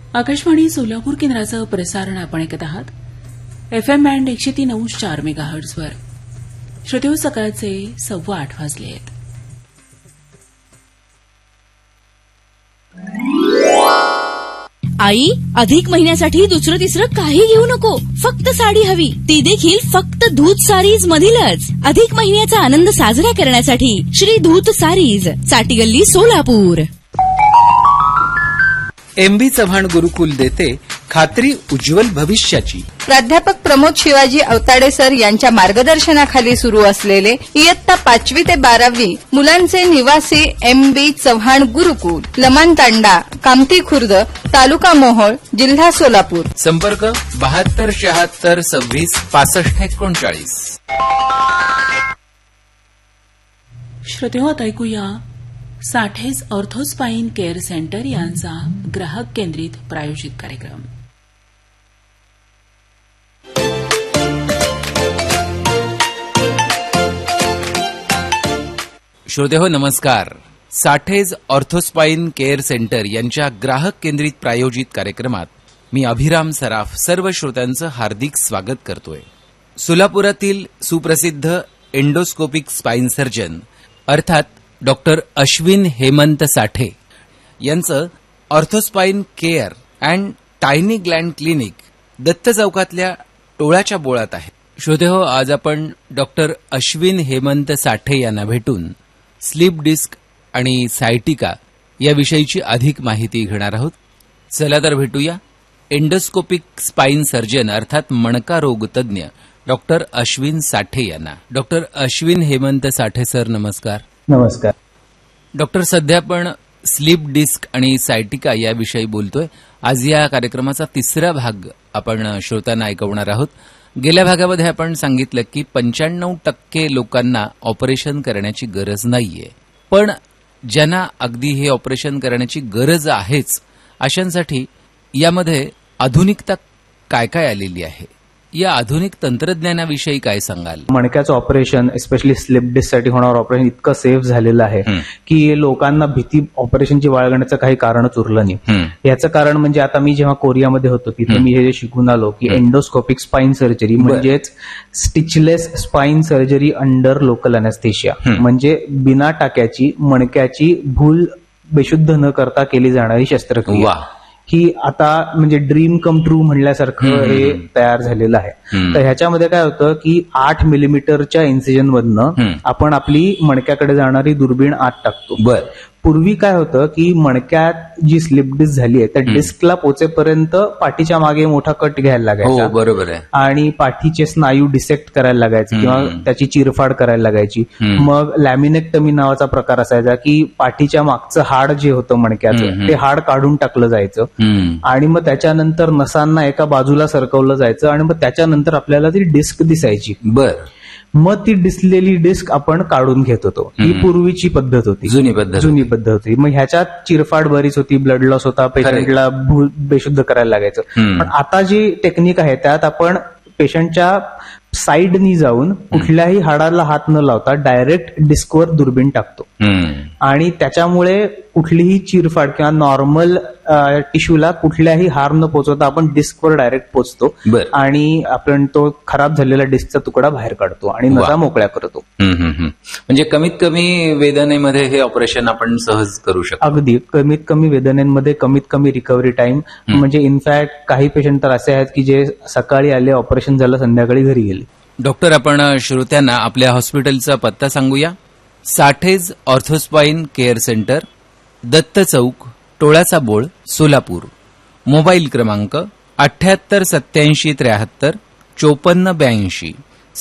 आकाशवाणी सोलापूर केंद्राचं प्रसारण आपण ऐकत आहात. FM band 103.4 मेगाहर्ट्झवर. श्रोतेहो, सकाळचे 8:15 वाजले आहेत. आई, अधिक महिन्यासाठी दुसरं तिसरं काही घेऊ नको. फक्त साडी हवी, ती देखील फक्त धूत सारीज मधीलच. अधिक महिन्याचा आनंद साजरा करण्यासाठी श्री धूत सारीज, चाटीगल्ली, सोलापूर. MB चव्हाण गुरुकुल देते खात्री उज्ज्वल भविष्याची. प्राध्यापक प्रमोद शिवाजी अवताडे सर यांच्या मार्गदर्शनाखाली सुरू असलेले इयत्ता 5वी ते 12वी मुलांचे निवासी MB चव्हाण गुरुकुल, लमानतांडा, कामठी खुर्द, तालुका मोहोळ, जिल्हा सोलापूर. संपर्क 72 76 26 65 39. श्रोतेहो, आता ऐकूया साठेज ऑर्थोस्पाइन केअर सेंटर यांचा ग्राहक केंद्रित प्रायोजित कार्यक्रम. श्रोतेहो, नमस्कार. साठेज ऑर्थोस्पाइन केअर सेंटर यांच्या ग्राहक केंद्रित प्रायोजित कार्यक्रमात मी अभिराम सराफ सर्व श्रोत्यांचं हार्दिक स्वागत करतोय. सोलापुरातील सुप्रसिद्ध एंडोस्कोपिक स्पाइन सर्जन अर्थात डॉक्टर अश्विन हेमंत साठे यांचं ऑर्थोस्पाइन care and tiny Gland clinic Datta चौकातल्या टोळाच्या बोळात आहे. श्रोतेहो, आज आपण डॉक्टर अश्विन हेमंत साठे यांना भेटून स्लीप डिस्क आणि सायटिका याविषयीची अधिक माहिती घेणार आहोत. चला तर भेटूया एंडोस्कोपिक स्पाइन सर्जन अर्थात मणका रोग तज्ञ डॉक्टर अश्विन साठे यांना. डॉक्टर अश्विन हेमंत साठे सर, नमस्कार. नमस्कार डॉक्टर. सध्या आपण स्लीप डिस्क आणि सायटिका याविषयी बोलतोय. आज या कार्यक्रमाचा तिसरा भाग आपण श्रोत्यांना ऐकवणार आहोत. गेल्या भागामध्ये आपण सांगितलं की 95% लोकांना ऑपरेशन करण्याची गरज नाहीये, पण ज्यांना अगदी हे ऑपरेशन करण्याची गरज आहेच अशांसाठी यामध्ये आधुनिकता काय काय आलेली आहे, या आधुनिक तंत्रज्ञानाविषयी काय सांगाल? मणक्याचं ऑपरेशन, स्पेशली स्लिप डिस्क साठी होणारं ऑपरेशन इतकं सेफ झालेलं आहे की लोकांना भीती ऑपरेशनची बाळगण्याचं काही कारणच उरलं नाही. याचं कारण म्हणजे आता मी जेव्हा कोरियामध्ये होतो तिथे मी हे शिकून आलो की एंडोस्कोपिक स्पाइन सर्जरी म्हणजेच stitchless spine surgery under local anaesthesia, म्हणजे बिना टाक्याची मणक्याची भूल बेशुद्ध न करता केली जाणारी शस्त्रक्रिया ही आता म्हणजे ड्रीम कम ट्रू म्हणल्यासारखं हे तयार झालेलं आहे. तर ह्याच्यामध्ये काय होतं की 8 मिलीमीटरच्या इन्सिजन मधनं आपण आपली मणक्याकडे जाणारी दुर्बीण आत टाकतो. पूर्वी काय होतं की मणक्यात जी स्लिप डिस्क झाली आहे त्या डिस्कला पोचेपर्यंत पाठीच्या मागे मोठा कट घ्यायला लागायचा. बरोबर आहे. आणि पाठीचे स्नायू डिसेक्ट करायला लागायचे किंवा त्याची चिरफाड करायला लागायची. मग लॅमिनेक्टमी नावाचा प्रकार असायचा की पाठीच्या मागचं हाड जे होतं मणक्याचं ते हाड काढून टाकलं जायचं आणि मग त्याच्यानंतर नसांना एका बाजूला सरकवलं जायचं आणि मग त्याच्यानंतर आपल्याला ती डिस्क दिसायची. मग ती दिसलेली डिस्क आपण काढून घेत होतो. ही पूर्वीची पद्धत होती, जुनी पद्धत होती. मग ह्याच्यात चिरफाड बरीच होती, ब्लड लॉस होता, पेशंटला बेशुद्ध करायला लागायचं. पण आता जी टेक्निक आहे त्यात आपण पेशंटच्या साईडनी जाऊन कुठल्याही हाडाला हात न लावता डायरेक्ट डिस्कवर दुर्बीण टाकतो आणि त्याच्यामुळे कुठलीही चिरफाड किंवा नॉर्मल टिश्यूला कुठल्याही हार न पोचवता आपण डिस्कवर डायरेक्ट पोचतो आणि आपण तो खराब झालेला डिस्कचा तुकडा बाहेर काढतो आणि नसा मोकळ्या करतो. म्हणजे कमीत कमी वेदनेमध्ये हे ऑपरेशन आपण सहज करू शकतो. अगदी कमीत कमी वेदनेमध्ये कमीत कमी रिकव्हरी टाइम. म्हणजे इनफॅक्ट काही पेशंट तर असे आहेत की जे सकाळी आले, ऑपरेशन झालं, संध्याकाळी घरी गेले. डॉक्टर, आपण श्रोत्यांना आपल्या हॉस्पिटलचा पत्ता सांगूया. साठेज ऑर्थोस्पाइन केअर सेंटर, दत्त चौक, टोळाचा बोळ, सोलापूर. मोबाईल क्रमांक 78 87 73 54 82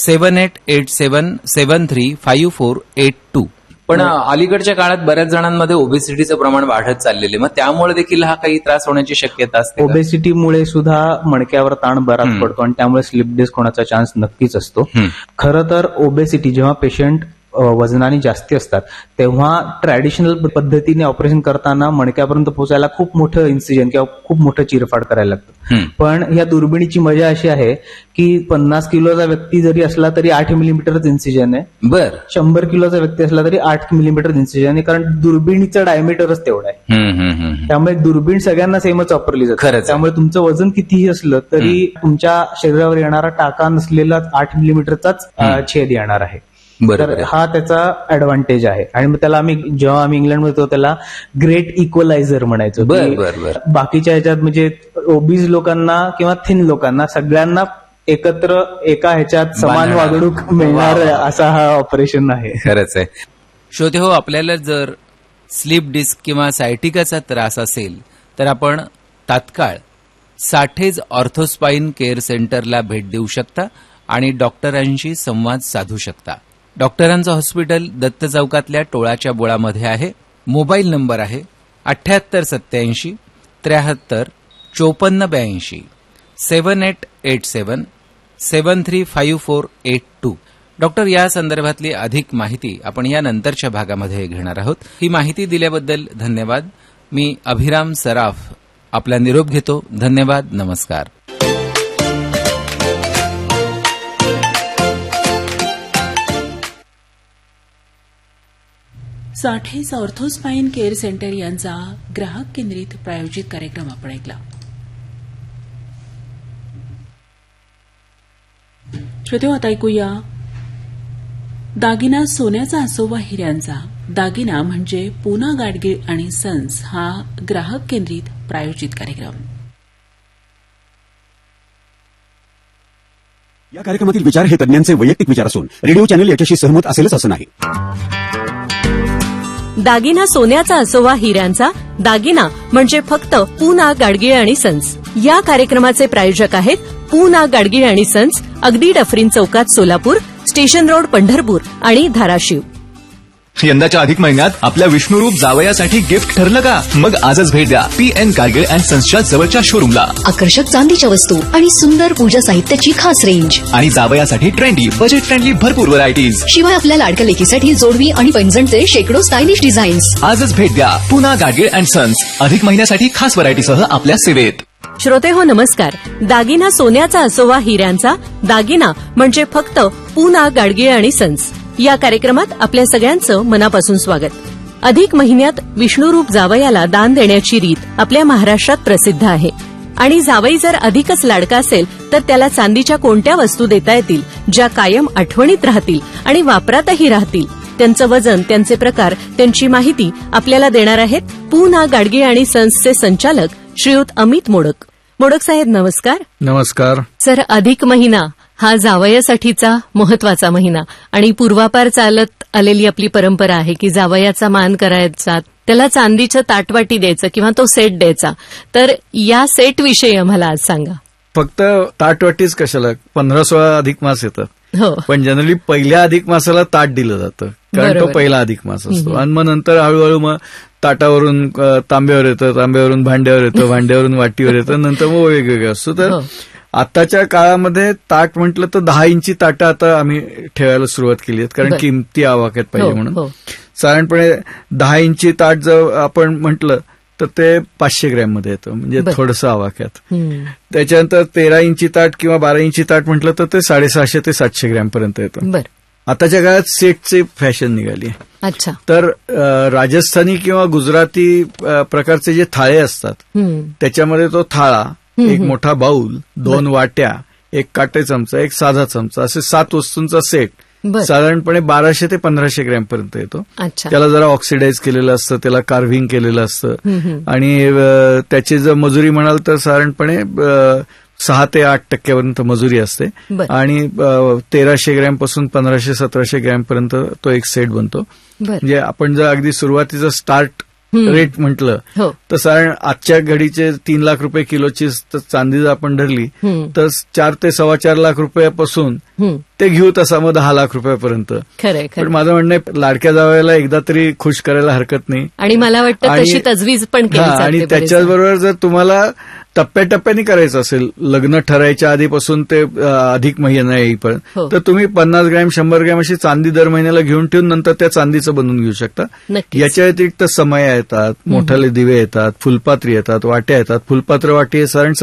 7887 73 5482. पण अलीकडच्या काळात बऱ्याच जणांमध्ये ओबेसिटीचं प्रमाण वाढत चाललेले, मग त्यामुळे देखील हा काही त्रास होण्याची शक्यता असते? ओबेसिटीमुळे सुद्धा मणक्यावर ताण बराच पडतो आणि त्यामुळे स्लिप डिस्क होण्याचा चान्स नक्कीच असतो. खरं तर ओबेसिटी जेव्हा पेशंट वजनाने जास्ती असतात तेव्हा ट्रॅडिशनल पद्धतीने ऑपरेशन करताना मणक्यापर्यंत पोहोचायला खूप मोठं इन्सिजन किंवा खूप मोठं चिरफाड करायला लागतं. पण ह्या दुर्बिणीची मजा अशी आहे की 50 किलोचा व्यक्ती जरी असला तरी 8 मिलीमीटरच इन्सिजन आहे. बर 100 किलोचा व्यक्ती असला तरी 8 मिलीमीटर इन्सिजन आहे, कारण दुर्बिणीचं डायमीटरच तेवढं आहे. त्यामुळे दुर्बीण सगळ्यांना सेमच वापरली जाते. त्यामुळे तुमचं वजन कितीही असलं तरी तुमच्या शरीरावर येणारा टाका नसलेला 8 मिलीमीटरचाच छेद येणार आहे. तर हा त्याचा ऍडव्हान्टेज आहे. आणि मग त्याला जेव्हा आम्ही इंग्लंडमध्ये होतो त्याला ग्रेट इक्वलायझर म्हणायचो. बाकीच्या ह्याच्यात म्हणजे ओबीज लोकांना किंवा थिन लोकांना सगळ्यांना एकत्र एका ह्याच्यात समान वागणूक मिळणार असा हा ऑपरेशन आहे. खरंच आहे. श्रोते हो, आपल्याला जर स्लीप डिस्क किंवा सायटिकाचा त्रास असेल तर आपण तात्काळ साठेज ऑर्थोस्पाइन केअर सेंटरला भेट देऊ शकता आणि डॉक्टरांशी संवाद साधू शकता. डॉक्टरांचं हॉस्पिटल दत्त चौकातल्या टोळाच्या बोळामध्ये आहे. मोबाईल नंबर आहे 7887 73 5482 7887 735482. डॉक्टर, या संदर्भातली अधिक माहिती आपण या नंतरच्या भागामध्ये घेणार आहोत. ही माहिती दिल्याबद्दल धन्यवाद. मी अभिराम सराफ आपला निरोप घेतो. धन्यवाद. नमस्कार. साठेज ऑर्थोस्पाइन केअर सेंटर यांचा ग्राहक केंद्रित प्रायोजित कार्यक्रम आपण ऐकला. श्रोतेहो, आता ऐकूया दागिना सोन्याचा असो वा हिऱ्यांचा. दागिना म्हणजे पूना गाडगीळ आणि सन्स हा ग्राहक केंद्रित प्रायोजित कार्यक्रम. या कार्यक्रमातील विचार हे तज्ञांचे वैयक्तिक विचार असून रेडिओ चॅनल याच्याशी सहमत असेलच असं नाही. दागिना सोन्याचा असो वा हिऱ्यांचा, दागिना म्हणजे फक्त पूना गाडगीळ आणि सन्स. या कार्यक्रमाचे प्रायोजक आहेत पूना गाडगीळ आणि सन्स, अगदी डफरीन चौकात सोलापूर, स्टेशन रोड पंढरपूर आणि धाराशिव. यंदाच्या अधिक महिन्यात आपल्या विष्णुरूप जावयासाठी गिफ्ट ठरलं का? मग आजच भेट द्या PN गाडगीळ अँड सन्सच्या जवळच्या शोरूमला. आकर्षक चांदीच्या वस्तू आणि सुंदर पूजा साहित्याची खास रेंज आणि जावयासाठी ट्रेंडी बजेट फ्रेंडली भरपूर व्हरायटीज. शिवाय आपल्या लाडक्या लेकीसाठी जोडवी आणि पैंजणचे शेकडो स्टायलिश डिझाईन्स. आजच भेट द्या पूना गाडगीळ अँड सन्स. अधिक महिन्यासाठी खास व्हरायटीसह आपल्या सेवेत. श्रोते हो, नमस्कार. दागिना सोन्याचा असो वा हिऱ्यांचा, दागिना म्हणजे फक्त पूना गाडगीळ आणि सन्स. या कार्यक्रमात आपल्या सगळ्यांचं मनापासून स्वागत. अधिक महिन्यात विष्णुरूप जावयाला दान देण्याची रीत आपल्या महाराष्ट्रात प्रसिद्ध आहे. आणि जावई जर अधिकच लाडका असेल तर त्याला चांदीच्या कोणत्या वस्तू देता येतील ज्या कायम आठवणीत राहतील आणि वापरातही राहतील. त्यांचं वजन, त्यांचे प्रकार, त्यांची माहिती आपल्याला देणार आहेत पूना गाडगीळ आणि सन्सचे संचालक श्रीयुत अमित मोडक. मोडक साहेब, नमस्कार. नमस्कार सर. अधिक महिना हा जावयासाठीचा महत्वाचा महिना आणि पूर्वापार चालत आलेली आपली परंपरा आहे की जावयाचा मान करायचा, त्याला चांदीचं ताटवाटी द्यायचं किंवा तो सेट द्यायचा. तर या सेटविषयी आम्हाला आज सांगा. फक्त ताटवाटीच कशाला, 15-16 अधिक मास येतात. हो. पण जनरली पहिल्या अधिक मासाला ताट दिलं जातं कारण तो पहिला अधिक मास असतो. आणि मग नंतर हळूहळू मग ताटावरून तांब्यावर येतं, तांब्यावरून भांड्यावर येतं, भांड्यावरून वाटीवर येतं, नंतर मग वेगवेगळं असतो. तर आताच्या काळामध्ये ताट म्हटलं तर 10 इंची ताटं आता आम्ही ठेवायला सुरुवात केली आहेत कारण किमती आवाक्यात पाहिजे म्हणून. साधारणपणे 10 इंची ताट जर आपण म्हटलं तर ते 500 ग्रॅम मध्ये येतं, म्हणजे थोडंसं आवाक्यात. त्याच्यानंतर 13 इंची ताट किंवा 12 इंची ताट म्हटलं तर ते 650 ते 700 ग्रॅम पर्यंत येतं. आताच्या काळात सेटची फॅशन निघाली. अच्छा. तर राजस्थानी किंवा गुजराती प्रकारचे जे थाळे असतात त्याच्यामध्ये तो थाळा, एक मोठा बाऊल, 2 वाट्या, एक काटे चमचा, एक साधा चमचा, असे 7 वस्तूंचा सेट साधारणपणे 1200 ते 1500 ग्रॅम पर्यंत येतो. त्याला जरा ऑक्सिडाइज केलेलं असतं, त्याला कार्व्हिंग केलेलं असतं आणि त्याची जर मजुरी म्हणाल तर साधारणपणे 6 ते 8% मजुरी असते आणि 1300 ग्रॅम पासून 1500-1700 ग्रॅम पर्यंत तो एक सेट बनतो. म्हणजे आपण जर अगदी सुरुवातीचं स्टार्ट रेट म्हटलं तर साधारण आजच्या घडीचे 3 लाख रुपये किलोची चांदी जर आपण धरली तर 4 ते 4.25 लाख रुपयापासून ते घेऊ तसा मग 10 लाख रुपयापर्यंत. खरंय पण माझं म्हणणं आहे लाडक्या जावयाला एकदा तरी खुश करायला हरकत नाही. आणि मला वाटतं तशी तजवीज पण केली जाते. आणि त्याच्याचबरोबर जर तुम्हाला टप्प्याटप्प्याने करायचं असेल, लग्न ठरायच्या आधीपासून ते अधिक महिना येईपर्यंत, तर तुम्ही 50 ग्रॅम 100 ग्रॅम अशी चांदी दर महिन्याला घेऊन ठेवून नंतर त्या चांदीचं बनवून घेऊ शकता. याच्या व्यतिरिक्त समया येतात, मोठाले दिवे येतात, फुलपात्री येतात, वाट्या येतात. फुलपात्र वाटी हे साधारण